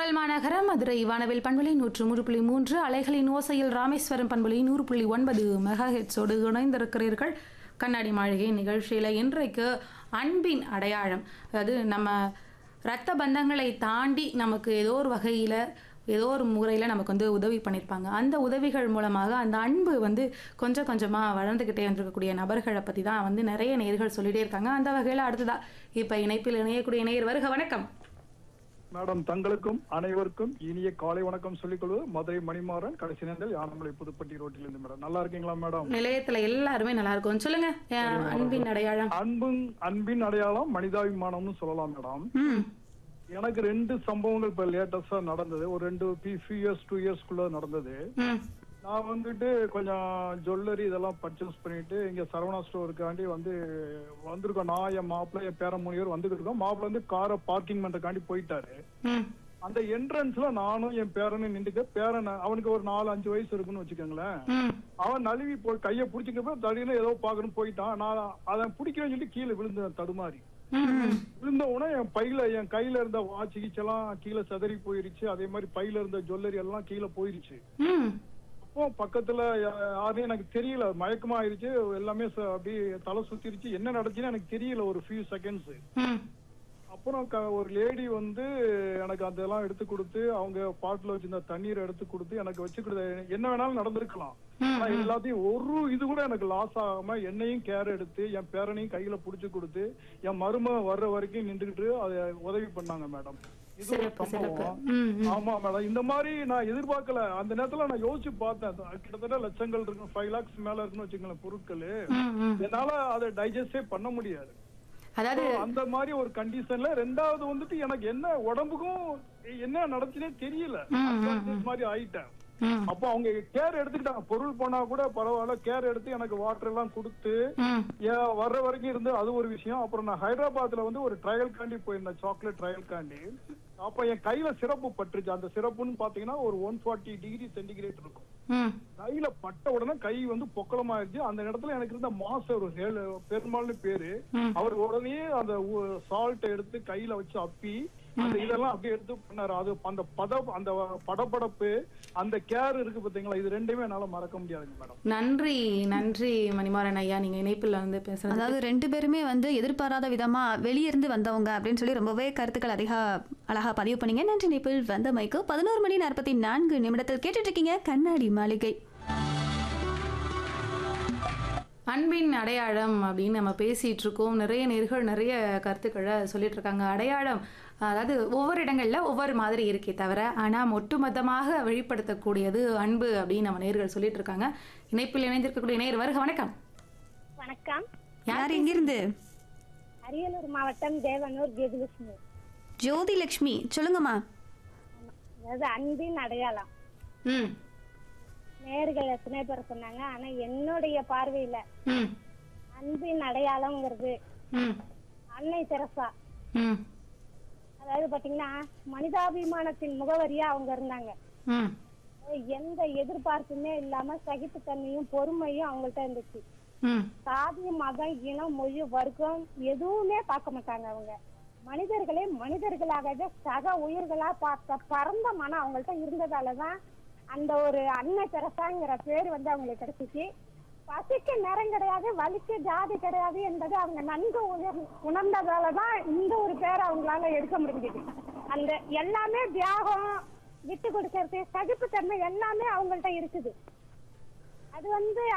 உங்கள் மாநகர மதுரை வானவில் பண்பலை 103.3 அலைகளின் ஓசையில் ராமேஸ்வரம் பண்பலை 100.9 மெகா ஹெட்ஸோடு இணைந்திருக்கிறீர்கள். கண்ணாடி மாளிகை நிகழ்ச்சியில் இன்றைக்கு அன்பின் அடையாளம், அதாவது நம்ம இரத்த பந்தங்களை தாண்டி நமக்கு ஏதோ ஒரு வகையில் ஏதோ ஒரு முறையில் நமக்கு உதவி பண்ணியிருப்பாங்க. அந்த உதவிகள் மூலமாக அந்த அன்பு கொஞ்சம் கொஞ்சமாக வளர்ந்துக்கிட்டே வந்திருக்கக்கூடிய நபர்களை பற்றி தான் நிறைய நேயர்கள் சொல்லிகிட்டே இருக்காங்க. அந்த வகையில் அடுத்ததா இப்போ இணைப்பில் இணையக்கூடிய நேயர் வருக. வணக்கம் மேடம். தங்களுக்கும் அனைவருக்கும் இனிய காலை வணக்கம் சொல்லிக் கொள்வது மதுரை மணிமாறன், கடைசி நேரத்தில் யானமலை புதுப்பட்டி ரோட்டில் இருந்து. மேடம் நல்லா இருக்கீங்களா? மேடம் நிலையத்துல எல்லாருமே நல்லா இருக்கும். சொல்லுங்க, அன்பின் அடையாளம். அன்பின் அடையாளம் மனிதாபிமானம்னு சொல்லலாம் மேடம். எனக்கு 2 சம்பவங்கள் இப்ப லேட்டஸ்டா நடந்தது. ஒரு 2 இயர்ஸ்க்குள்ள நடந்தது. நான் கொஞ்சம் ஜுவல்லரி இதெல்லாம் பர்ச்சேஸ் பண்ணிட்டு இங்க சரவணா ஸ்டோருக்காண்டி வந்திருக்கோம். நான் என் மாப்பிள்ள என் பேரன் 3 பேர் வந்துகிட்டு இருக்கோம். மாப்பிள்ள காரை பார்க்கிங் பண்றதுக்காண்டி போயிட்டாரு. அந்த என்ட்ரன்ஸ்ல நானும் என் பேரனும் நின்றுக்க, பேரன் அவனுக்கு ஒரு 4-5 வயசு இருக்குன்னு வச்சுக்கோங்களேன். அவன் நழுவி போய் கையை பிடிச்சிக்கப்ப தடியில ஏதோ பாக்கணும் போயிட்டான். நான் அதை பிடிக்கிறேன்னு சொல்லிட்டு கீழே விழுந்தேன். தடுமாறி விழுந்த உடனே என் கையில இருந்த வாட்ச் கீச்செல்லாம் கீழே சதறி போயிருச்சு. அதே மாதிரி பையில இருந்த ஜுவல்லரி எல்லாம் கீழே போயிருச்சு. அப்போ பக்கத்துல யாரையும் எனக்கு தெரியல, மயக்கமா ஆயிருச்சு. எல்லாமே அப்படியே தலை சுத்திருச்சு. என்ன நடந்துச்சுன்னு எனக்கு தெரியல ஒரு ஃபியூ செகண்ட்ஸ். அப்புறம் ஒரு லேடி எனக்கு அதெல்லாம் எடுத்து கொடுத்து, அவங்க பாட்டில் வச்சிருந்த தண்ணீரை எடுத்து கொடுத்து எனக்கு வச்சு கொடுத்த. என்ன வேணாலும் நடந்திருக்கலாம், ஆனா எல்லாத்தையும் ஒரு இது கூட எனக்கு லாஸ் ஆகாம என்னையும் கேர் எடுத்து என் பேரனையும் கையில புடிச்சு கொடுத்து என் மருமக வர்ற வரைக்கும் நின்றுகிட்டு அதை உதவி பண்ணாங்க மேடம். இது ஒரு சம்பவம். ஆமா மேடம், இந்த மாதிரி நான் எதிர்பார்க்கல. அந்த நேரத்துல நான் யோசிச்சு பார்த்தேன், கிட்டத்தட்ட லட்சங்கள் இருக்கும், 5 lakhs மேல இருக்குன்னு வச்சுக்கோங்களேன் பொருட்கள். என்னால அதை டைஜஸ்டே பண்ண முடியாது. அதாவது அந்த மாதிரி ஒரு கண்டிஷன்ல ரெண்டாவது எனக்கு என்ன உடம்புக்கும் என்ன நடந்துச்சுன்னே தெரியல, மாதிரி ஆயிட்டேன். அப்போ அவங்க கேர் எடுத்துக்கிட்டாங்க. பொருள் போனா கூட பரவாயில்ல, கேர் எடுத்து எனக்கு வாட்டர் எல்லாம் கொடுத்து வர்ற வரைக்கும் இருந்து. அது ஒரு விஷயம். அப்புறம் நான் ஹைதராபாத்ல ஒரு ட்ரையல் காண்டி போயிருந்தேன், சாக்லேட் ட்ரையல் காண்டி. அப்ப என் கையில சிறப்பு பட்டுருச்சு. அந்த சிறப்புன்னு பாத்தீங்கன்னா ஒரு 140 டிகிரி சென்டிகிரேட் இருக்கும். கையில பட்ட உடனே கை பொக்கலமாயிருச்சு. அந்த இடத்துல எனக்கு இருந்த மாஸ்டர் பெருமாள்னு பேரு, அவர் உடனே அந்த சால்ட் எடுத்து கையில வச்சு அப்பி அந்த இதெல்லாம் அப்படியே எடுத்து பண்ணாரு. அது அந்த அந்த படபடப்பு, அந்த கேர் இருக்கு பாத்தீங்களா, இது ரெண்டுமே என்னால மறக்க முடியாதுங்க மேடம். நன்றி நன்றி மணிமாறன் ஐயா, நீங்க இணைப்பில் பேசுறது. அதாவது 2 பேருமே எதிர்பாராத விதமா வெளியிருந்து வந்தவங்க அப்படின்னு சொல்லி ரொம்பவே கருத்துக்கள் அழகா பதிவு பண்ணீங்க. நன்றி. இணைப்பில் வந்த மைக்கு 11:44 கேட்டுட்டு இருக்கீங்க கண்ணாடி மாளிகை. அன்பின் அடையாளம் அப்படின்னு நம்ம பேசிட்டு இருக்கோம். நிறைய நேர்கள் நிறைய கருத்துக்களை சொல்லிட்டு இருக்காங்க. அடையாளம் அதாவது ஒவ்வொரு இடங்கள்ல ஒவ்வொரு மாதிரி இருக்கே தவிர, ஆனா ஒட்டுமொத்தமாக வெளிப்படுத்தக்கூடியது அன்பு அப்படின்னு நம்ம நேர்கள் சொல்லிட்டு இருக்காங்க. இணைப்பில் இணைந்திருக்கக்கூடிய நேர் வருக. வணக்கம். வணக்கம். யார் எங்கிருந்து? அரியலூர் மாவட்டம் தேவனூர் ஜோதிலட்சுமி. ஜோதிலட்சுமி, சொல்லுங்கம்மா. அதாவது அன்பின் அடையாளம் நேர்கள் எத்தனை பேர் சொன்னாங்க, ஆனா என்னுடைய பார்வையில அன்பின் அடையாளம்ங்கிறது அன்னை தெரசா. அதாவது பாத்தீங்கன்னா மனிதாபிமானத்தின் முகவரியா அவங்க இருந்தாங்க. எந்த எதிர்பார்ப்புமே இல்லாம சகிப்புத்தன்மையும் பொறுமையும் அவங்கள்ட்ட இருந்துச்சு. சாதி மதம் இனம் மொழி வர்க்கம் எதுவுமே பார்க்க மாட்டாங்க. அவங்க மனிதர்களே மனிதர்களாகவே சக உயிர்களா பார்த்த பரந்த மனம் அவங்கள்ட்ட இருந்ததாலதான் அந்த ஒரு அன்னை தெரசாங்கிற பேர் அவங்களுக்கு கிடைச்சிச்சு. பசிக்கு நேரம் கிடையாது, வலிக்கு ஜாதி கிடையாது என்பது அவங்க நன்கு உணர்ந்ததாலதான் இந்த ஒரு பேரை அவங்களால எடுக்க முடிஞ்சது. அந்த எல்லாமே தியாகம், விட்டு கொடுக்கறது, சகிப்புத்தன்மை எல்லாமே அவங்கள்ட்ட இருக்குது. அது